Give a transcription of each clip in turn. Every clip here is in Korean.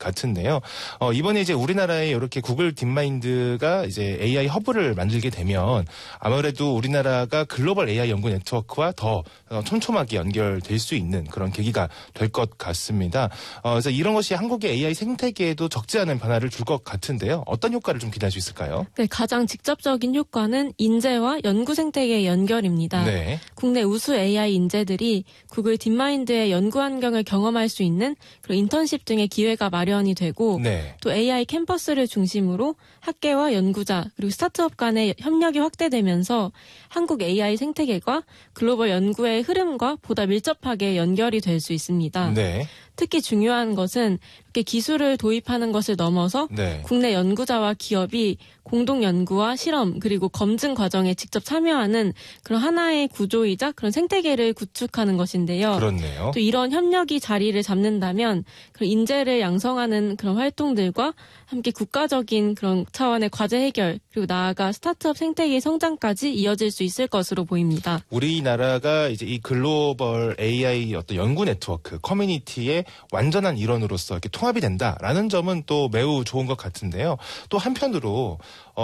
같은데요. 이번에 이제 우리나라에 이렇게 구글 딥마인드가 이제 AI 허브를 만들게 되면 아무래도 우리나라가 글로벌 AI 연구 네트워크와 더 촘촘하게 연결될 수 있는 그런 계기가 될 것 같습니다. 그래서 이런 것이 한국의 AI 생태계에도 적지 않은 변화를 줄 것 같은데요. 어떤 효과를 좀 기대할 수 있을까요? 네, 가장 직접적인 효과는 인재와 연구 생태계의 연결입니다. 네. 국내 우수 AI 인재들이 구글 딥마인드의 연구 환경을 경험할 수 있는 그런 인턴십 등의 기회가 마련이 되고 네. 또 AI 캠퍼스를 중심으로 학계와 연구자 그리고 스타트업 간의 협력이 확대되면서 한국 AI 생태계가 글로벌 연구의 흐름과 보다 밀접하게 연결이 될 수 있습니다. 네. 특히 중요한 것은 이렇게 기술을 도입하는 것을 넘어서 네. 국내 연구자와 기업이 공동 연구와 실험 그리고 검증 과정에 직접 참여하는 그런 하나의 구조이자 그런 생태계를 구축하는 것인데요. 그렇네요. 또 이런 협력이 자리를 잡는다면 그런 인재를 양성하는 그런 활동들과 함께 국가적인 그런 차원의 과제 해결 그리고 나아가 스타트업 생태계 성장까지 이어질 수 있을 것으로 보입니다. 우리나라가 이제 이 글로벌 AI 어떤 연구 네트워크 커뮤니티의 완전한 일원으로서 이렇게 통합이 된다라는 점은 또 매우 좋은 것 같은데요. 또 한편으로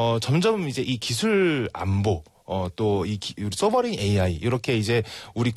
점점 이제 이 기술 안보 또 이 소버린 AI 이렇게 이제 우리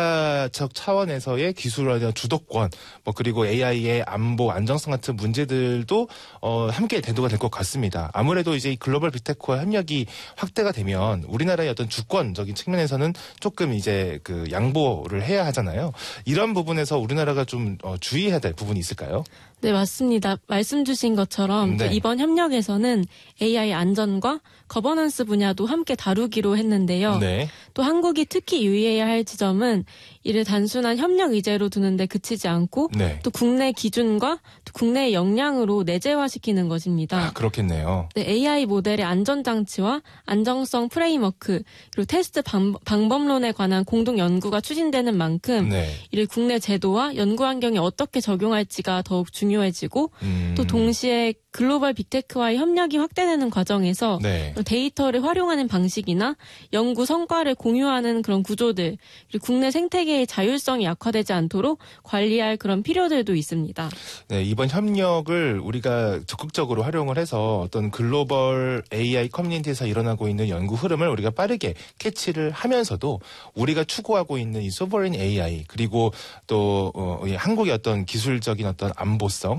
국가적 차원에서의 기술에 대한 주도권 그리고 AI의 안보 안정성 같은 문제들도 함께 대두가 될 것 같습니다. 아무래도 이제 이 글로벌 빅테크와 협력이 확대가 되면 우리나라의 어떤 주권적인 측면에서는 조금 이제 그 양보를 해야 하잖아요. 이런 부분에서 우리나라가 좀 주의해야 될 부분이 있을까요? 네, 맞습니다. 말씀 주신 것처럼 네. 이번 협력에서는 AI 안전과 거버넌스 분야도 함께 다루기로 했는데요. 네. 또 한국이 특히 유의해야 할 지점은 이를 단순한 협력 의제로 두는데 그치지 않고 네. 또 국내 기준과 또 국내의 역량으로 내재화시키는 것입니다. 그렇겠네요. 네, AI 모델의 안전장치와 안정성 프레임워크 그리고 테스트 방법론에 관한 공동 연구가 추진되는 만큼 네. 이를 국내 제도와 연구 환경에 어떻게 적용할지가 더욱 중요해지고 또 동시에 글로벌 빅테크와의 협력이 확대되는 과정에서 네. 데이터를 활용하는 방식이나 연구 성과를 공유하는 그런 구조들 그리고 국내 생태계의 자율성이 약화되지 않도록 관리할 그런 필요들도 있습니다. 네, 이번 협력을 우리가 적극적으로 활용을 해서 어떤 글로벌 AI 커뮤니티에서 일어나고 있는 연구 흐름을 우리가 빠르게 캐치를 하면서도 우리가 추구하고 있는 이 소버린 AI 그리고 또 한국의 어떤 기술적인 어떤 안보성,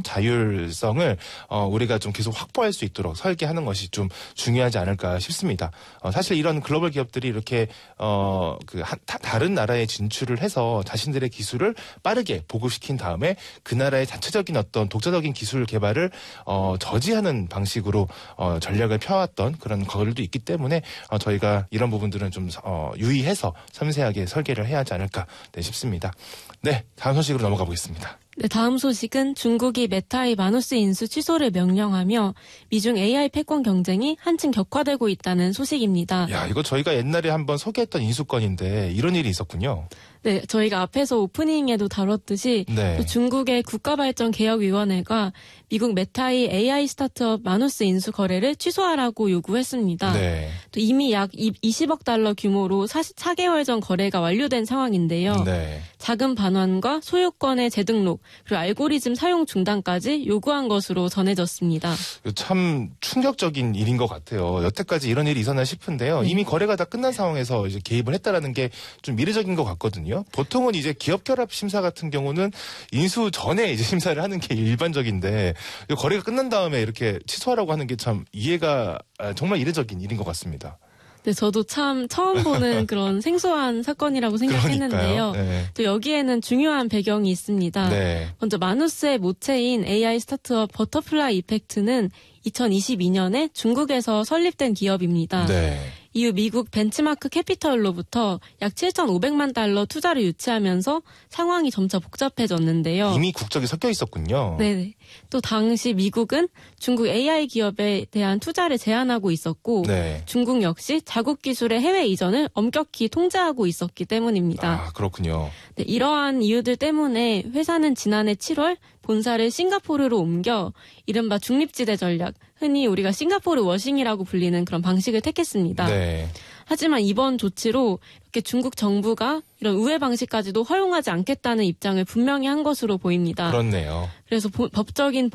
자율성을 우리가 좀 계속 확보할 수 있도록 설계하는 것이 좀 중요하지 않을까 싶습니다. 사실 이런 글로벌 기업들이 이렇게 다른 나라에 진출을 해서 자신들의 기술을 빠르게 보급시킨 다음에 그 나라의 자체적인 어떤 독자적인 기술 개발을 저지하는 방식으로 전략을 펴왔던 그런 거들도 있기 때문에 저희가 이런 부분들은 좀 유의해서 섬세하게 설계를 해야 하지 않을까 싶습니다. 네, 다음 소식으로 넘어가 보겠습니다. 네, 다음 소식은 중국이 메타의 마누스 인수 취소를 명령하며 미중 AI 패권 경쟁이 한층 격화되고 있다는 소식입니다. 야, 이거 저희가 옛날에 한번 소개했던 인수건인데 이런 일이 있었군요. 네, 저희가 앞에서 오프닝에도 다뤘듯이 네. 또 중국의 국가발전개혁위원회가 미국 메타의 AI 스타트업 마누스 인수 거래를 취소하라고 요구했습니다. 네. 또 이미 약 20억 달러 규모로 4개월 전 거래가 완료된 상황인데요. 네. 자금 반환과 소유권의 재등록, 그리고 알고리즘 사용 중단까지 요구한 것으로 전해졌습니다. 참 충격적인 일인 것 같아요. 여태까지 이런 일이 있었나 싶은데요. 이미 거래가 다 끝난 상황에서 이제 개입을 했다라는 게 좀 미래적인 것 같거든요. 보통은 이제 기업 결합 심사 같은 경우는 인수 전에 이제 심사를 하는 게 일반적인데 거래가 끝난 다음에 이렇게 취소하라고 하는 게 참 이해가 정말 이례적인 일인 것 같습니다. 네, 저도 참 처음 보는 그런 생소한 사건이라고 생각했는데요. 네. 또 여기에는 중요한 배경이 있습니다. 네. 먼저 마누스의 모체인 AI 스타트업 버터플라이 이펙트는 2022년에 중국에서 설립된 기업입니다. 네. 이후 미국 벤치마크 캐피털로부터 약 7,500만 달러 투자를 유치하면서 상황이 점차 복잡해졌는데요. 이미 국적이 섞여 있었군요. 네. 또 당시 미국은 중국 AI 기업에 대한 투자를 제한하고 있었고 네. 중국 역시 자국 기술의 해외 이전을 엄격히 통제하고 있었기 때문입니다. 아, 그렇군요. 네, 이러한 이유들 때문에 회사는 지난해 7월 본사를 싱가포르로 옮겨 이른바 중립지대 전략, 흔히 우리가 싱가포르 워싱이라고 불리는 그런 방식을 택했습니다. 네. 하지만 이번 조치로 이렇게 중국 정부가 이런 우회 방식까지도 허용하지 않겠다는 입장을 분명히 한 것으로 보입니다. 그렇네요. 그래서 법적인